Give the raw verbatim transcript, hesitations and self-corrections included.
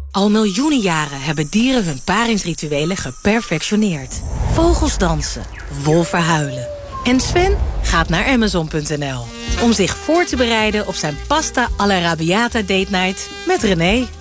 Al miljoenen jaren hebben dieren hun paringsrituelen geperfectioneerd. Vogels dansen, wolven huilen. En Sven gaat naar amazon punt n l om zich voor te bereiden op zijn pasta alla arrabbiata date night met René.